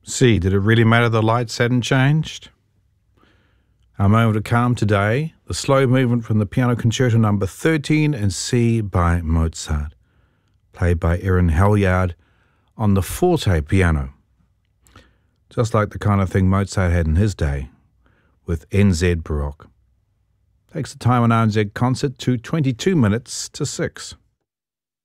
C. Did it really matter the lights hadn't changed? Our moment of calm today, the slow movement from the Piano Concerto No. 13 in C by Mozart, played by Aaron Halliard on the forte piano. Just like the kind of thing Mozart had in his day with NZ Baroque. Takes the time on RNZ Concert to 22 minutes to 6.